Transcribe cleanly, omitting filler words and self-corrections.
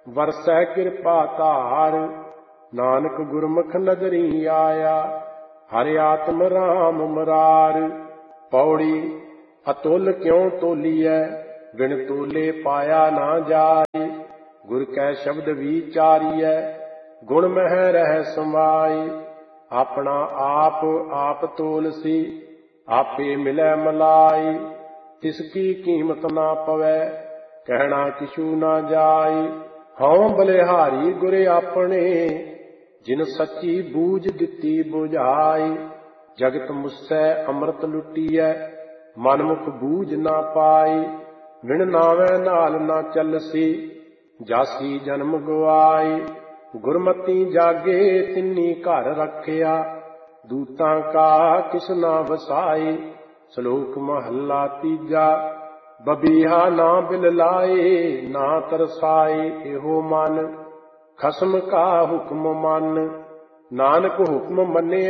ਵਰਸੈ ਕਿਰਪਾ ਧਾਰ। ਨਾਨਕ ਗੁਰਮੁਖ ਨਦਰੀ ਆਇਆ, ਹਰਿ ਆਤਮ ਰਾਮ ਮੁਰਾਰ। ਪੌੜੀ ਅਤੁਲ ਕਿਉ ਤੋਲੀਐ, ਬਿਨ ਤੋਲੇ ਪਾਇਆ ਨਾ ਜਾਏ। ਗੁਰ ਕੈ ਸ਼ਬਦ ਵਿਚਾਰੀਐ, ਗੁਣ ਮਹਿ ਰਹਿ ਸਮਾਏ। ਆਪਣਾ ਆਪ ਆਪ ਤੋਲਸੀ, ਆਪੇ ਮਿਲੈ ਮਲਾਈ। ਤਿਸ ਕੀ ਕੀਮਤ ਨਾ ਪਵੈ, ਕਹਿਣਾ ਕਿਛੂ ਨਾ ਜਾਏ। ਹਉ ਬਲਿਹਾਰੀ ਗੁਰ ਆਪਣੇ, ਜਿਨ ਸੱਚੀ ਬੂਝ ਦਿੱਤੀ ਬੁਝਾਈ। ਜਗਤ ਮੁਸੈ ਅੰਮ੍ਰਿਤ ਲੁਟੀਐ, ਮਨਮੁਖ ਬੂਝ ਨਾ ਪਾਈ। ਬਿਨ ਨਾਵੈ ਨਾਲ ਨਾ ਚੱਲਸੀ, ਜਾਸੀ ਜਨਮ ਗਵਾਈ। ਗੁਰਮਤੀ ਜਾਗੇ ਤਿੰਨੀ ਘਰ ਰੱਖਿਆ, ਦੂਤਾਂ ਕਾ ਕਿਸ ਨਾ ਵਸਾਈ। ਸ਼ਲੋਕ ਮਹੱਲਾ ਤੀਜਾ। ਬਬੀਹਾ ਨਾ ਬਿਲ ਲਾਏ, ਨਾ ਤਰਸਾਏ ਇਹੋ ਮਨ। ਖਸਮ ਕਾ ਹੁਕਮ ਮੰਨ, ਨਾਨਕ ਹੁਕਮ ਮੰਨੇ